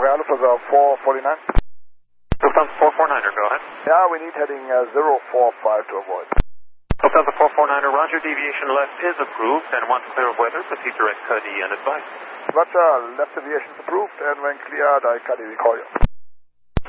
Montreal, Lufthansa 449. Lufthansa 449er, go ahead. Yeah, we need heading 045 to avoid. Lufthansa 449er, roger, deviation left is approved, and once clear of weather, proceed direct Cuddy and advice. Roger, left aviation is approved, and when cleared, I Cuddy will call you.